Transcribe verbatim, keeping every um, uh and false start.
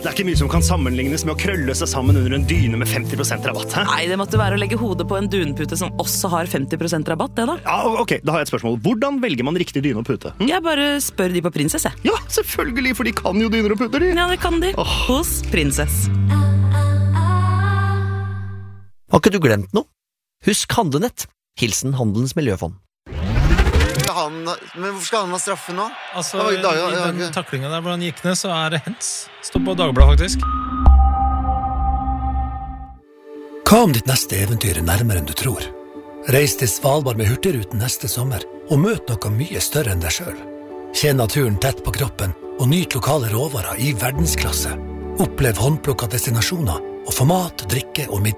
Det er ikke mye som kan sammenlignes med å krølle seg sammen under en dyne med femti prosent rabatt, hæ? Nei, det måtte være å legge hodet på en dunpute som også har femti prosent rabatt, det da. Ja, ok, da har jeg et spørsmål. Hvordan velger man riktig dyne og pute? Hm? Jeg bare spør de på Princess, jeg. Ja, selvfølgelig, for de kan jo dyner og puter, de. Ja, det kan de. Åh. Hos Princess. Har ikke du glemt noe? Husk Handlenett. Hilsen Handelens Miljøfond. Han, men hvorfor skal han ha straffe nå? Altså, Oi, da, ja, i ja, den ja. taklingen der hvor han gikk ned, så er det hens. Stå på Dagbladet, faktisk. Hva om ditt neste eventyr er nærmere enn du tror? Reis til Svalbard med Hurtigruten neste sommer, og møt noe mye større enn deg selv. Kjenn naturen tett på kroppen, og nyt lokale råvarer i verdensklasse. Opplev håndplukket destinasjoner, og få mat, drikke og middag